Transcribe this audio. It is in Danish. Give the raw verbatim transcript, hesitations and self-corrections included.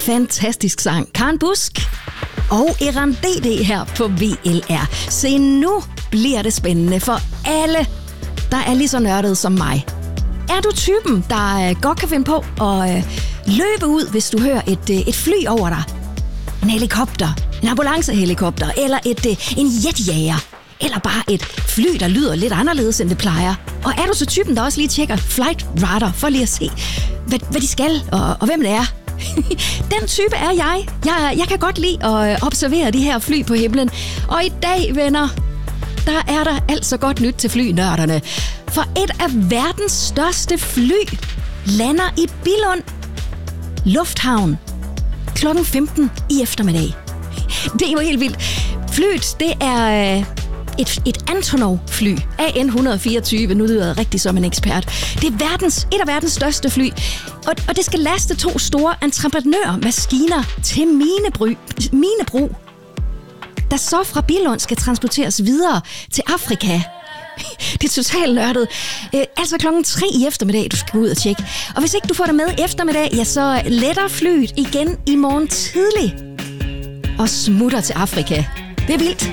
Fantastisk sang. Karen Busk og Eran D D her på V L R. Se, nu bliver det spændende for alle, der er lige så nørdet som mig. Er du typen, der øh, godt kan finde på at øh, løbe ud, hvis du hører et, øh, et fly over dig? En helikopter, en ambulancehelikopter, eller et, øh, en jetjager, eller bare et fly, der lyder lidt anderledes, end det plejer. Og er du så typen, der også lige tjekker Flight Radar for lige at se, hvad, hvad de skal, og, og hvem det er? Den type er jeg. jeg. Jeg kan godt lide at observere de her fly på himlen. Og i dag, venner, der er der altså godt nyt til flynørderne. For et af verdens største fly lander i Billund Lufthavn klokken femten i eftermiddag. Det er jo helt vildt. Flyet, det er et, et Antonov-fly, A N et hundrede fireogtyve, nu lyder jeg rigtig som en ekspert. Det er verdens, et af verdens største fly, og, og det skal laste to store entreprenørmaskiner til minebry, minebrug, der så fra Billund skal transporteres videre til Afrika. Det er totalt nørdet. Øh, altså klokken tre i eftermiddag, du skal ud og tjekke. Og hvis ikke du får det med eftermiddag, ja, så letter flyet igen i morgen tidlig og smutter til Afrika. Det er vildt.